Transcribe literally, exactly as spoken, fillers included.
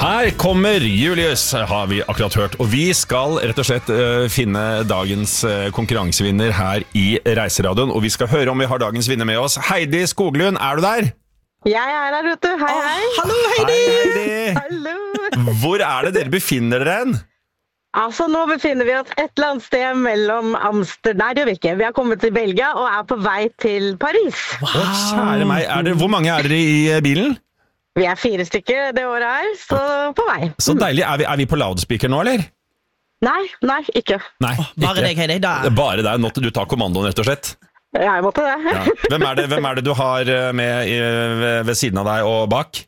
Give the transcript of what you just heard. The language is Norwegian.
Her kommer Julius, har vi akkurat hørt. Og vi skal rett og slett uh, finne dagens uh, konkurransevinner her i Reiseradioen. Og vi skal høre om vi har dagens vinner med oss. Heidi Skoglund, er du der? Jeg er her, vet du. Hei, hei. Oh, hallo, Heidi! Hei, Heidi! Hallo! Hvor er det dere befinner dere hen? Altså, nå befinner vi oss et eller annet sted mellom Amsterdam... Nei, det gjør vi ikke. Vi har kommet til Belgia og er på vei til Paris. Wow. Å, kjære meg. Er det, hvor mange er dere i uh, bilen? Vi er fire stykker det året her, så på vei. Så deilig. Er vi, er vi på loudspeaker nå, eller? Nei, nei, ikke. Nei, oh, bare ikke. deg, Heidi. Da. Bare deg. Nå til du tar kommandoen, rett og slett. Jeg måtte det. Ja. Hvem, er det hvem er det du har med i, ved, ved siden av deg og bak?